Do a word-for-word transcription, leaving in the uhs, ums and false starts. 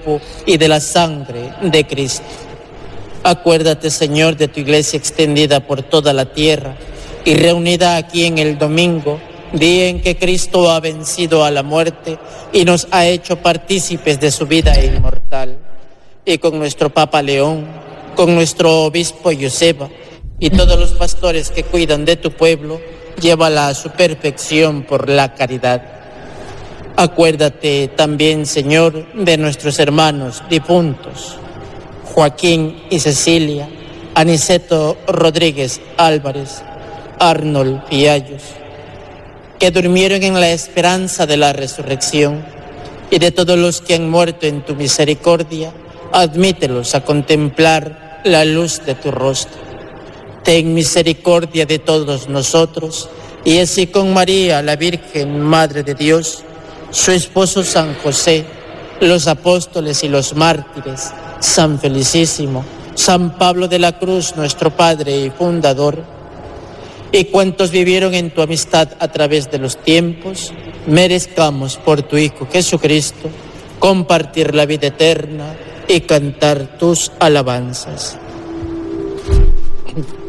cuerpo y de la sangre de Cristo. Acuérdate, Señor, de tu iglesia extendida por toda la tierra y reunida aquí en el domingo, día en que Cristo ha vencido a la muerte y nos ha hecho partícipes de su vida inmortal. Y con nuestro Papa León, con nuestro obispo Joseba y todos los pastores que cuidan de tu pueblo, llévala a su perfección por la caridad. Acuérdate también, Señor, de nuestros hermanos difuntos, Joaquín y Cecilia, Aniceto Rodríguez Álvarez, Arnold Fiallos, que durmieron en la esperanza de la resurrección, y de todos los que han muerto en tu misericordia, admítelos a contemplar la luz de tu rostro. Ten misericordia de todos nosotros, y así con María, la Virgen, Madre de Dios, su esposo San José, los apóstoles y los mártires, San Felicísimo, San Pablo de la Cruz, nuestro Padre y Fundador, y cuantos vivieron en tu amistad a través de los tiempos, merezcamos por tu Hijo Jesucristo compartir la vida eterna y cantar tus alabanzas.